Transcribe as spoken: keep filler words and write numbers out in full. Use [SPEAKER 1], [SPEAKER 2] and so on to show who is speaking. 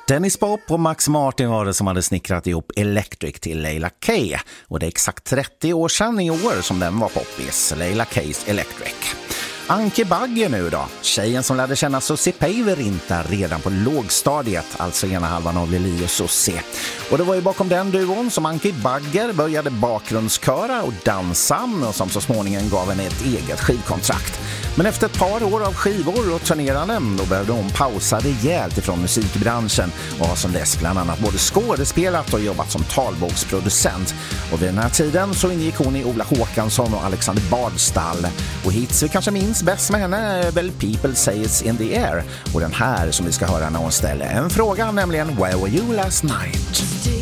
[SPEAKER 1] Dennis Pop och Max Martin var det som hade snickrat ihop Electric till Leila K. Och det är exakt trettio år sedan i år som den var poppis, Leila K's Electric. Anki Bagger nu då, tjejen som lärde känna Susie Päivärinta redan på lågstadiet, alltså ena halvan av Lili och Susie. Och det var ju bakom den duon som Anki Bagger började bakgrundsköra och dansa och som så småningom gav henne ett eget skivkontrakt. Men efter ett par år av skivor och turnerande då behövde hon pausa rejält ifrån musikbranschen och har som dess bland annat både skådespelat och jobbat som talboksproducent. Och vid den här tiden så ingick hon i Ola Håkansson och Alexander Bardstall. Och hits vi kanske minns bäst med henne är väl People Say It's In The Air. Och den här som vi ska höra när hon ställer en fråga, nämligen Where Were You Last Night?